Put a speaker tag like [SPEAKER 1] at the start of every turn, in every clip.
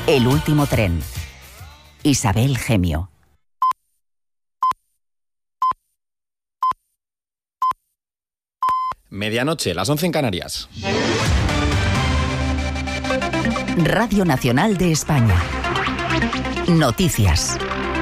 [SPEAKER 1] El último tren. Isabel Gemio.
[SPEAKER 2] Medianoche, las 11 en Canarias.
[SPEAKER 1] Radio Nacional de España. Noticias.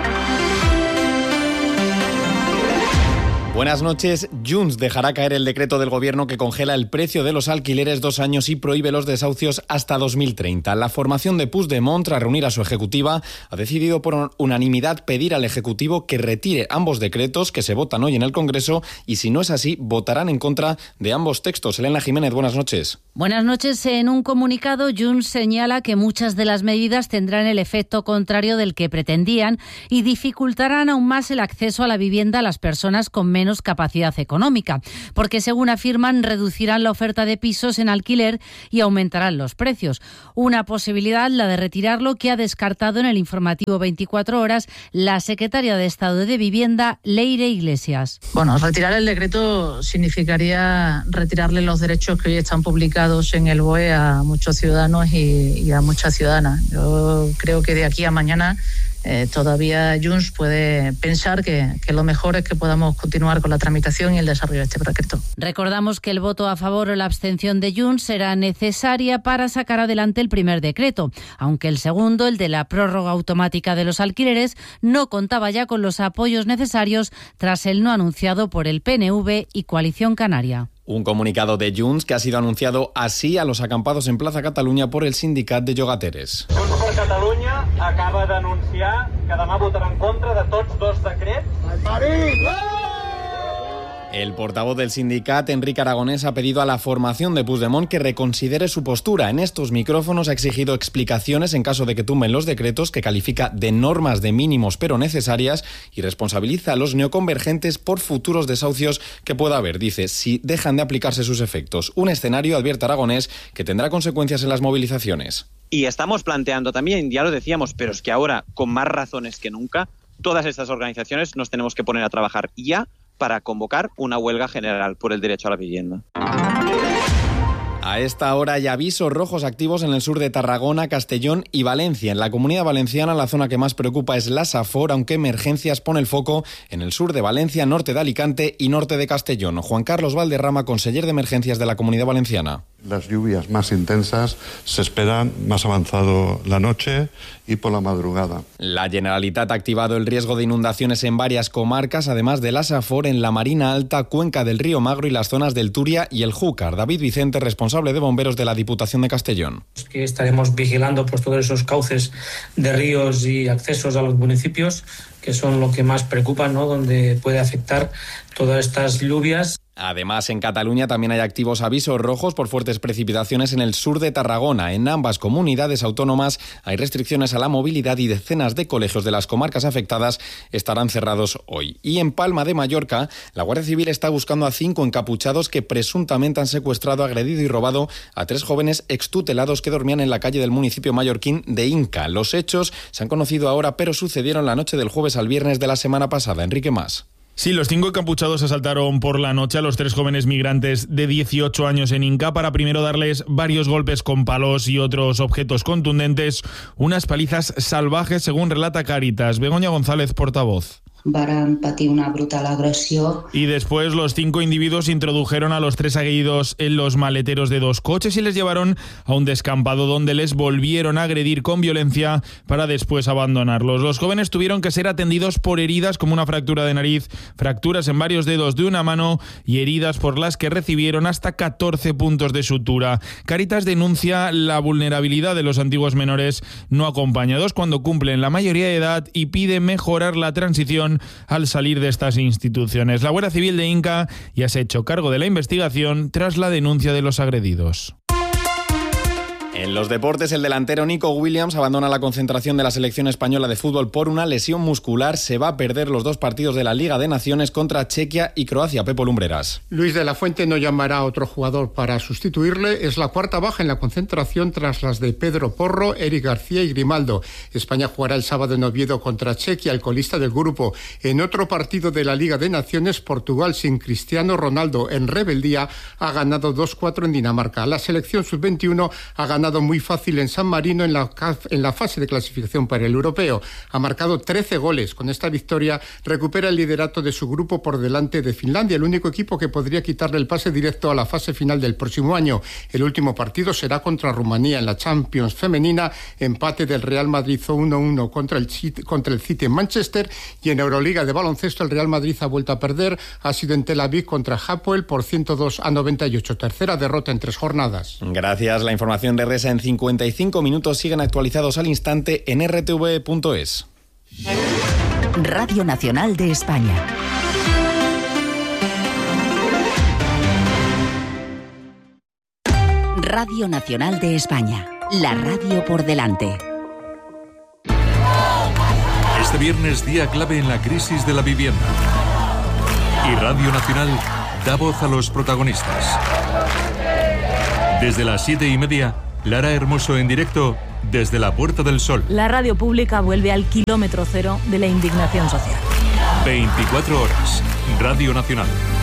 [SPEAKER 2] Buenas noches. Junts dejará caer el decreto del gobierno que congela el precio de los alquileres 2 años y prohíbe los desahucios hasta 2030. La formación de Puigdemont, tras reunir a su ejecutiva, ha decidido por unanimidad pedir al Ejecutivo que retire ambos decretos que se votan hoy en el Congreso y, si no es así, votarán en contra de ambos textos. Elena Jiménez, buenas noches.
[SPEAKER 3] Buenas noches. En un comunicado, Junts señala que muchas de las medidas tendrán el efecto contrario del que pretendían y dificultarán aún más el acceso a la vivienda a las personas con menos capacidad económica, porque, según afirman, reducirán la oferta de pisos en alquiler y aumentarán los precios. Una posibilidad, la de retirarlo, que ha descartado en el informativo 24 horas la secretaria de Estado de Vivienda, Leire Iglesias.
[SPEAKER 4] Bueno, retirar el decreto significaría retirarle los derechos que hoy están publicados en el BOE a muchos ciudadanos y a muchas ciudadanas. Yo creo que de aquí a mañana todavía Junts puede pensar que lo mejor es que podamos continuar con la tramitación y el desarrollo de este decreto.
[SPEAKER 3] Recordamos que el voto a favor o la abstención de Junts será necesaria para sacar adelante el primer decreto, aunque el segundo, el de la prórroga automática de los alquileres, no contaba ya con los apoyos necesarios tras el no anunciado por el PNV y Coalición Canaria.
[SPEAKER 2] Un comunicado de Junts que ha sido anunciado así a los acampados en Plaza Catalunya por el Sindicat de Llogateres.
[SPEAKER 5] Junts per Catalunya acaba d'anunciar que demà votarà en contra de tots dos decrets.
[SPEAKER 2] El portavoz del sindicat, Enrique Aragonés, ha pedido a la formación de Puigdemont que reconsidere su postura. En estos micrófonos ha exigido explicaciones en caso de que tumben los decretos, que califica de normas de mínimos pero necesarias, y responsabiliza a los neoconvergentes por futuros desahucios que pueda haber, dice, si dejan de aplicarse sus efectos. Un escenario, advierte Aragonés, que tendrá consecuencias en las movilizaciones.
[SPEAKER 6] Y estamos planteando también, ya lo decíamos, pero es que ahora, con más razones que nunca, todas estas organizaciones nos tenemos que poner a trabajar ya para convocar una huelga general por el derecho a la vivienda.
[SPEAKER 2] A esta hora hay avisos rojos activos en el sur de Tarragona, Castellón y Valencia. En la Comunidad Valenciana la zona que más preocupa es la Safor, aunque Emergencias pone el foco en el sur de Valencia, norte de Alicante y norte de Castellón. Juan Carlos Valderrama, conseller de Emergencias de la Comunidad Valenciana.
[SPEAKER 7] Las lluvias más intensas se esperan más avanzado la noche y por la madrugada.
[SPEAKER 2] La Generalitat ha activado el riesgo de inundaciones en varias comarcas, además de la Safor, en la Marina Alta, Cuenca del Río Magro y las zonas del Turia y el Júcar. David Vicente, responsable de bomberos de la Diputación de Castellón.
[SPEAKER 8] Que estaremos vigilando pues todos esos cauces de ríos y accesos a los municipios, que son lo que más preocupa, ¿no? Donde puede afectar todas estas lluvias.
[SPEAKER 2] Además, en Cataluña también hay activos avisos rojos por fuertes precipitaciones en el sur de Tarragona. En ambas comunidades autónomas hay restricciones a la movilidad y decenas de colegios de las comarcas afectadas estarán cerrados hoy. Y en Palma de Mallorca, la Guardia Civil está buscando a 5 encapuchados que presuntamente han secuestrado, agredido y robado a 3 jóvenes extutelados que dormían en la calle del municipio mallorquín de Inca. Los hechos se han conocido ahora, pero sucedieron la noche del jueves al viernes de la semana pasada. Enrique Mas.
[SPEAKER 9] Sí, los 5 encapuchados asaltaron por la noche a los 3 jóvenes migrantes de 18 años en Inca para primero darles varios golpes con palos y otros objetos contundentes, unas palizas salvajes, según relata Cáritas. Begoña González, portavoz.
[SPEAKER 10] Van patir una brutal agressió.
[SPEAKER 9] Y después los 5 individuos introdujeron a los 3 agredidos en los maleteros de 2 coches y les llevaron a un descampado donde les volvieron a agredir con violencia para después abandonarlos. Los jóvenes tuvieron que ser atendidos por heridas como una fractura de nariz, fracturas en varios dedos de una mano y heridas por las que recibieron hasta 14 puntos de sutura. Cáritas denuncia la vulnerabilidad de los antiguos menores no acompañados cuando cumplen la mayoría de edad y pide mejorar la transición al salir de estas instituciones. La Guardia Civil de Inca ya se ha hecho cargo de la investigación tras la denuncia de los agredidos.
[SPEAKER 2] En los deportes, el delantero Nico Williams abandona la concentración de la selección española de fútbol por una lesión muscular. Se va a perder los 2 partidos de la Liga de Naciones contra Chequia y Croacia. Pepo Lumbreras.
[SPEAKER 11] Luis de la Fuente no llamará a otro jugador para sustituirle. Es la 4ª baja en la concentración tras las de Pedro Porro, Eric García y Grimaldo. España jugará el sábado en Oviedo contra Chequia, el colista del grupo. En otro partido de la Liga de Naciones, Portugal sin Cristiano Ronaldo en rebeldía ha ganado 2-4 en Dinamarca. La selección sub-21 ha ganado ganado muy fácil en San Marino en la fase de clasificación para el europeo. Ha marcado 13 goles. Con esta victoria recupera el liderato de su grupo por delante de Finlandia, el único equipo que podría quitarle el pase directo a la fase final del próximo año. El último partido será contra Rumanía en la Champions femenina, empate del Real Madrid 1-1 contra el City en Manchester, y en Euroliga de baloncesto el Real Madrid ha vuelto a perder, ha sido en Tel Aviv contra Hapoel por 102-98, tercera derrota en 3 jornadas.
[SPEAKER 2] Gracias. La información de Resa en 55 minutos siguen actualizados al instante en rtv.es.
[SPEAKER 1] Radio Nacional de España. Radio Nacional de España, la radio por delante.
[SPEAKER 12] Este viernes, día clave en la crisis de la vivienda. Y Radio Nacional da voz a los protagonistas. Desde las 7:30, Lara Hermoso en directo desde la Puerta del Sol.
[SPEAKER 13] La radio pública vuelve al kilómetro cero de la indignación social.
[SPEAKER 12] 24 horas. Radio Nacional.